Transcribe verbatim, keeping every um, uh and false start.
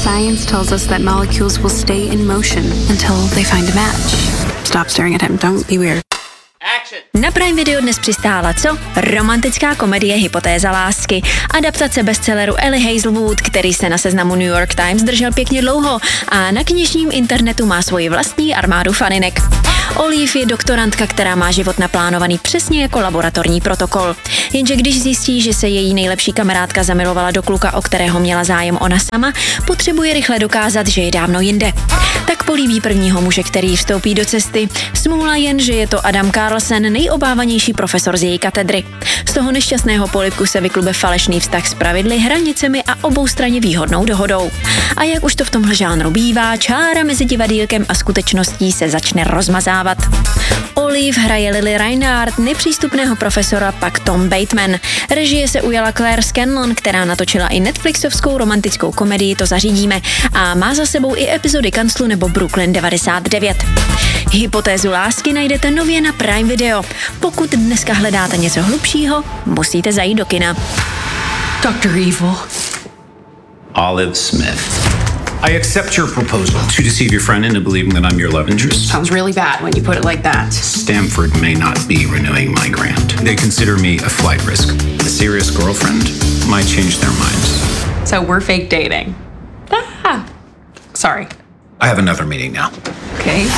Science tells us that molecules will stay in motion until they find a match. Stop staring at him. Don't be weird. Na Prime Video dnes přistála co? Romantická komedie Hypotéza lásky. Adaptace bestselleru Ellie Hazelwood, který se na seznamu New York Times držel pěkně dlouho a na knižním internetu má svoji vlastní armádu faninek. Olive je doktorantka, která má život naplánovaný přesně jako laboratorní protokol. Jenže když zjistí, že se její nejlepší kamarádka zamilovala do kluka, o kterého měla zájem ona sama, potřebuje rychle dokázat, že je dávno jinde. Tak políbí prvního muže, který vstoupí do cesty. Smůla jen, že je to Adam Carlsen, nejobávanější profesor z její katedry. Z toho nešťastného polibku se vyklube falešný vztah s pravidly, hranicemi a oboustranně výhodnou dohodou. A jak už to v tomhle žánru bývá, čára mezi divadýlkem a skutečností se začne rozmazávat. Olive hraje Lily Reinhardt, nepřístupného profesora pak Tom Bateman. Režie se ujala Claire Scanlon, která natočila i Netflixovskou romantickou komedii To zařídíme a má za sebou i epizody Kanclu nebo Brooklyn devadesát devět. Hypotézu lásky najdete nově na Prime Video. Pokud dneska hledáte něco hlubšího, musíte zajít do kina. Doctor Evil. Olive Smith. I accept your proposal to deceive your friend into believing that I'm your love interest. Sounds really bad when you put it like that. Stanford may not be renewing my grant. They consider me a flight risk. A serious girlfriend might change their minds. So we're fake dating. Ah. Sorry. I have another meeting now. Okay.